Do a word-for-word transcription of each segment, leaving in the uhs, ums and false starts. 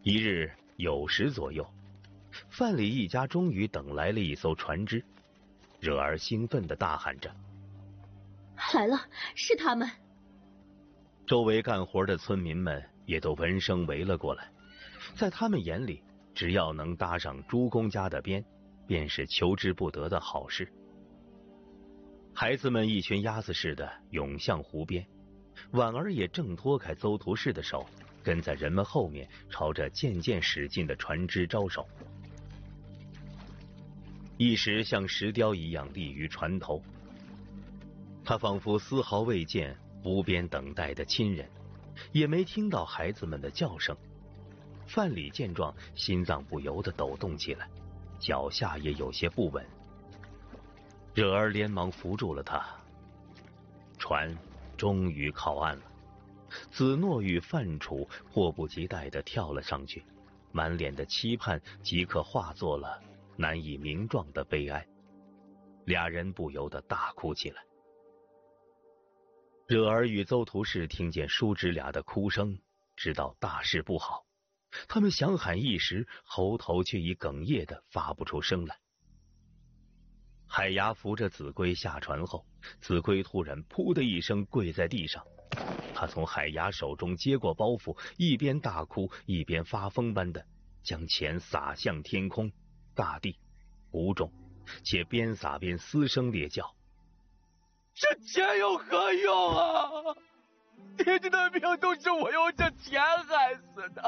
一日酉时左右，范蠡一家终于等来了一艘船只。惹儿兴奋地大喊着：“ 来了，是他们！” 周围干活的村民们也都闻声围了过来。在他们眼里，只要能搭上朱公家的边，便是求之不得的好事。孩子们一群鸭子似的涌向湖边，婉儿也正脱开邹图氏的手，跟在人们后面，朝着渐渐驶近的船只招手。一时像石雕一样立于船头，他仿佛丝毫未见湖边等待的亲人，也没听到孩子们的叫声。范蠡见状，心脏不由得抖动起来，脚下也有些不稳。惹儿连忙扶住了他，船终于靠岸了。子诺与范楚迫不及待地跳了上去，满脸的期盼即刻化作了难以名状的悲哀，俩人不由得大哭起来。惹儿与邹图氏听见叔侄俩的哭声，知道大事不好，他们想喊一时，喉头却已哽咽的发不出声来。海牙扶着子规下船后，子规突然扑的一声跪在地上，他从海牙手中接过包袱，一边大哭一边发疯般的将钱撒向天空、大地、湖中，且边撒边嘶声裂叫：“ 这钱有何用啊？爹爹的病都是我用这钱害死的！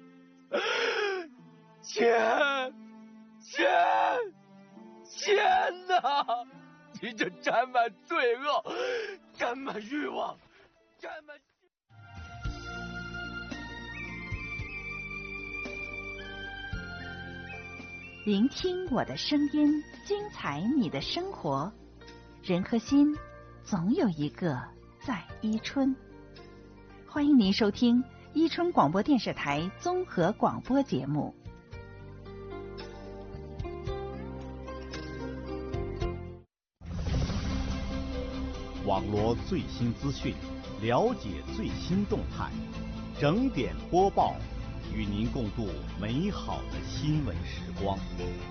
钱，钱，钱呐！你这沾满罪恶，沾满欲望，沾满……” 聆听我的声音，精彩你的生活。人和心，总有一个在伊春。欢迎您收听伊春广播电视台综合广播节目。 网罗最新资讯，了解最新动态，整点播报，与您共度美好的新闻时光。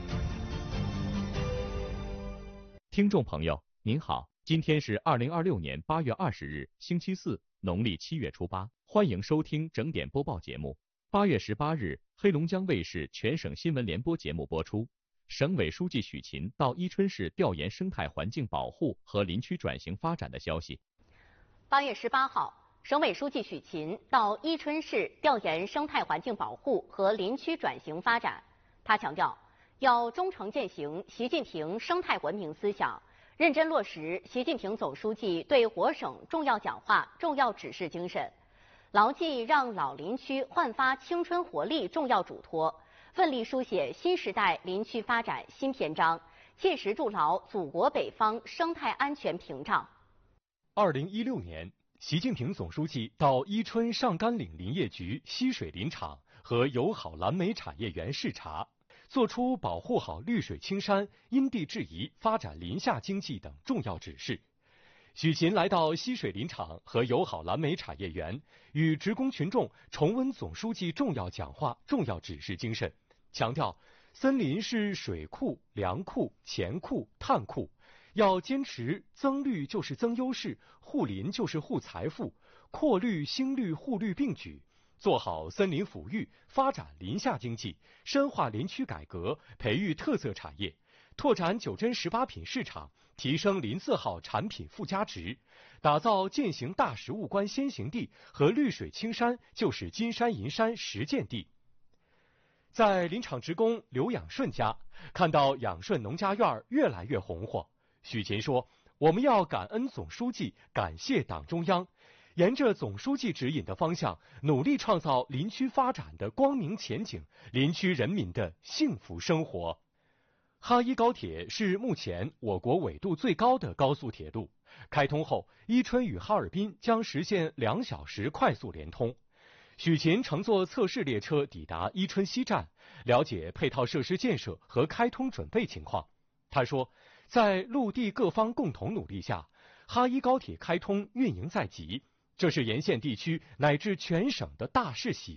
听众朋友您好，今天是二零二六年八月二十日，星期四，农历七月初八，欢迎收听整点播报节目。八月十八日，黑龙江卫视全省新闻联播节目播出。省委书记许勤到伊春市调研生态环境保护和林区转型发展的消息。 八月十八号，省委书记许勤到伊春市调研生态环境保护和林区转型发展。他强调，要忠诚践行习近平生态文明思想，认真落实习近平总书记对活省重要讲话、重要指示精神，牢记让老林区焕发青春活力重要嘱托，奋力书写新时代林区发展新篇章，切实筑牢祖国北方生态安全屏障。 二零一六年，习近平总书记到伊春上甘岭林业局溪水林场和友好蓝莓产业园视察，作出保护好绿水青山、因地制宜发展林下经济等重要指示。许勤来到溪水林场和友好蓝莓产业园，与职工群众重温总书记重要讲话、重要指示精神，强调森林是水库、粮库、钱库、碳库，要坚持增绿就是增优势，护林就是护财富，扩绿兴绿护绿并举，做好森林抚育，发展林下经济，深化林区改革，培育特色产业，拓展九珍十八品市场，提升林字号产品附加值，打造践行大食物观先行地和绿水青山就是金山银山实践地。在林场职工刘养顺家，看到养顺农家院越来越红火，许勤说：“我们要感恩总书记，感谢党中央，沿着总书记指引的方向，努力创造林区发展的光明前景，林区人民的幸福生活。”哈伊高铁是目前我国纬度最高的高速铁路，开通后，伊春与哈尔滨将实现两小时快速连通。许勤乘坐测试列车抵达伊春西站，了解配套设施建设和开通准备情况。他说，在陆地各方共同努力下，哈伊高铁开通运营在即，这是沿线地区乃至全省的大事喜